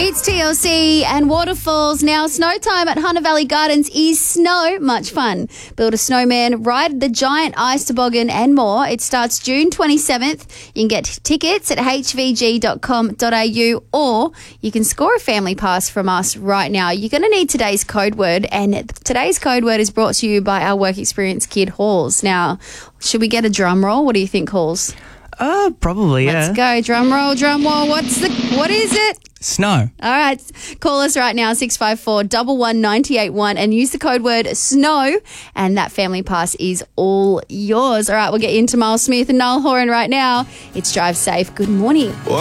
It's TLC and Waterfalls. Now, snow time at Hunter Valley Gardens is so much fun. Build a snowman, ride the giant ice toboggan and more. It starts June 27th. You can get tickets at hvg.com.au or you can score a family pass from us right now. You're going to need today's code word, and today's code word is brought to you by our work experience kid, Halls. Now, should we get a drum roll? What do you think, Halls? Probably, yeah. Let's go. Drum roll, drum roll. What is it? Snow. All right. Call us right now, 654 11981, and use the code word SNOW, and that family pass is all yours. All right, we'll get you into Miles Smith and Niall Horan right now. It's Drive Safe. Good morning.